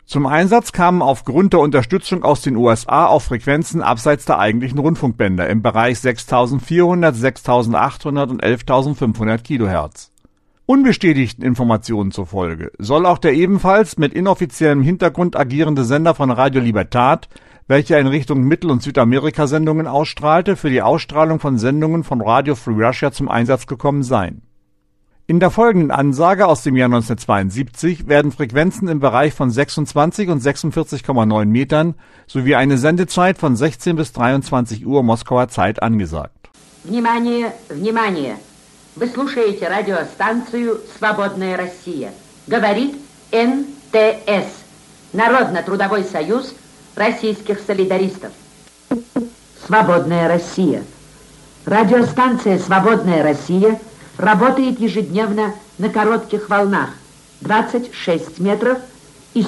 Zum Einsatz kamen aufgrund der Unterstützung aus den USA auch Frequenzen abseits der eigentlichen Rundfunkbänder im Bereich 6400, 6800 und 11500 Kilohertz. Unbestätigten Informationen zufolge soll auch der ebenfalls mit inoffiziellem Hintergrund agierende Sender von Radio Libertad, welcher in Richtung Mittel- und Südamerika Sendungen ausstrahlte, für die Ausstrahlung von Sendungen von Radio Free Russia zum Einsatz gekommen sein. In der folgenden Ansage aus dem Jahr 1972 werden Frequenzen im Bereich von 26 und 46,9 Metern sowie eine Sendezeit von 16 bis 23 Uhr Moskauer Zeit angesagt. Внимание, внимание! Вы слушаете радиостанцию «Свободная Россия». Говорит НТС. Народно-трудовой союз российских солидаристов. «Свободная Россия». Радиостанция «Свободная Россия» работает ежедневно на коротких волнах 26 метров и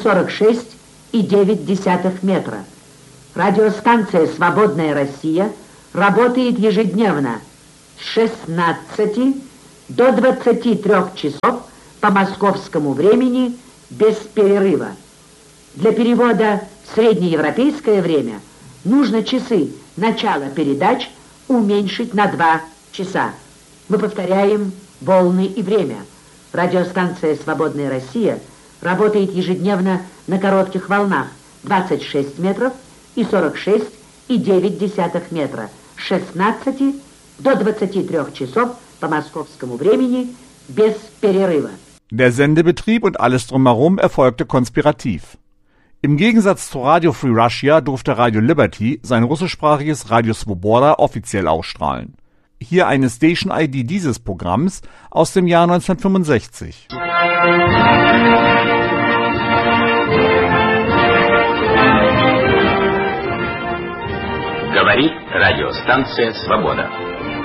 46,9 метра. Радиостанция «Свободная Россия» работает ежедневно с 16 до 23 часов по московскому времени без перерыва. Для перевода в среднеевропейское время нужно часы начала передач уменьшить на 2 часа. Мы повторяем волны и время. Радиостанция «Свободная Россия» работает ежедневно на коротких волнах 26 метров и 46,9 метра с 16 до 23 часов по московскому времени без перерыва. Der Sendebetrieb und alles drumherum erfolgte konspirativ. Im Gegensatz zu Radio Free Russia durfte Radio Liberty sein russischsprachiges Radio Svoboda offiziell ausstrahlen. Hier eine Station-ID dieses Programms aus dem Jahr 1965. Говорит радиостанция «Свобода».